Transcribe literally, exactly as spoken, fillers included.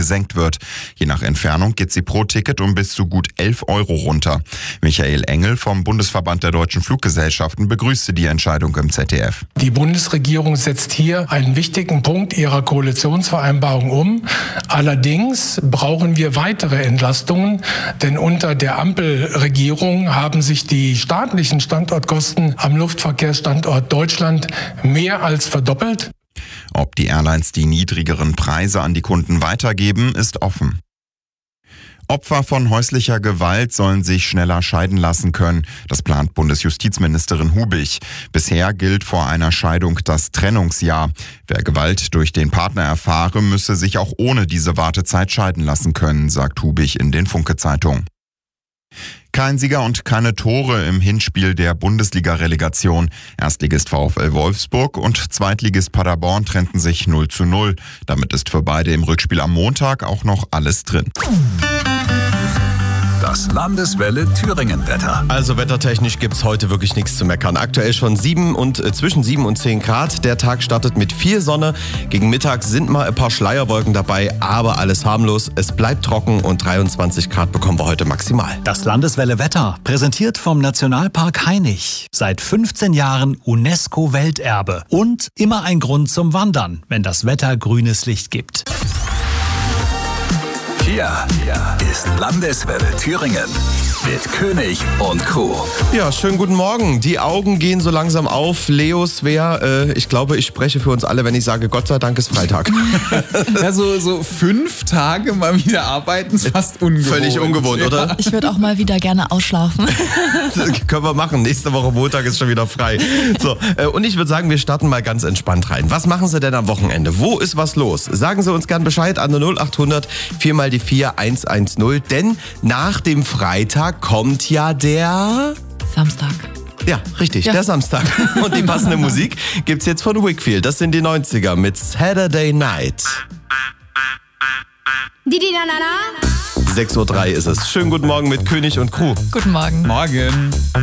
gesenkt wird. Je nach Entfernung geht sie pro Ticket um bis zu gut elf Euro runter. Michael Engel vom Bundesverband der Deutschen Fluggesellschaften begrüßte die Entscheidung im Z D F. Die Bundesregierung setzt hier einen wichtigen Punkt ihrer Koalitionsvereinbarung um. Allerdings brauchen wir weitere Entlastungen, denn unter der Ampelregierung haben sich die staatlichen Standortkosten am Luftverkehrsstandort Deutschland mehr als verdoppelt. Ob die Airlines die niedrigeren Preise an die Kunden weitergeben, ist offen. Opfer von häuslicher Gewalt sollen sich schneller scheiden lassen können. Das plant Bundesjustizministerin Hubich. Bisher gilt vor einer Scheidung das Trennungsjahr. Wer Gewalt durch den Partner erfahre, müsse sich auch ohne diese Wartezeit scheiden lassen können, sagt Hubich in den Funke-Zeitungen. Kein Sieger und keine Tore im Hinspiel der Bundesliga-Relegation. Erstligist VfL Wolfsburg und Zweitligist Paderborn trennten sich null zu null. Damit ist für beide im Rückspiel am Montag auch noch alles drin. Das Landeswelle Thüringen-Wetter. Also wettertechnisch gibt's heute wirklich nichts zu meckern. Aktuell schon sieben und äh, zwischen sieben und zehn Grad. Der Tag startet mit viel Sonne. Gegen Mittag sind mal ein paar Schleierwolken dabei, aber alles harmlos. Es bleibt trocken und dreiundzwanzig Grad bekommen wir heute maximal. Das Landeswelle Wetter, präsentiert vom Nationalpark Hainich. Seit fünfzehn Jahren UNESCO-Welterbe. Und immer ein Grund zum Wandern, wenn das Wetter grünes Licht gibt. Hier, hier ist Landeswelle Thüringen mit König und Crew. Ja, schönen guten Morgen. Die Augen gehen so langsam auf. Leo, Svea, äh, ich glaube, ich spreche für uns alle, wenn ich sage, Gott sei Dank ist Freitag. Ja, so, so fünf Tage mal wieder arbeiten ist fast ungewohnt. Völlig ungewohnt, ja. Oder? Ich würde auch mal wieder gerne ausschlafen. Das können wir machen. Nächste Woche Montag ist schon wieder frei. So, äh, und ich würde sagen, wir starten mal ganz entspannt rein. Was machen Sie denn am Wochenende? Wo ist was los? Sagen Sie uns gern Bescheid an der null acht hundert vier mal die vier eins eins null, denn nach dem Freitag kommt ja der... Samstag. Ja, richtig, ja. der Samstag. Und die passende Musik gibt's jetzt von Wakefield. Das sind die neunziger mit Saturday Night. sechs Uhr drei ist es. Schönen guten Morgen mit König und Crew. Guten Morgen. Morgen.